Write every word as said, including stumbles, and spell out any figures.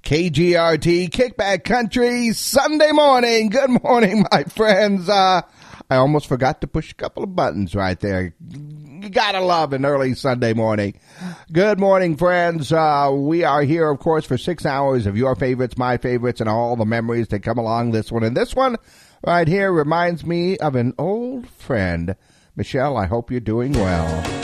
K G R T, Kickback Country, Sunday morning. Good morning, my friends. Uh, I almost forgot to push a couple of buttons right there. You gotta love an early Sunday morning. Good morning, friends. Uh, we are here, of course, for six hours of your favorites, my favorites, and all the memories that come along this one. And this one right here reminds me of an old friend. Michelle, I hope you're doing well.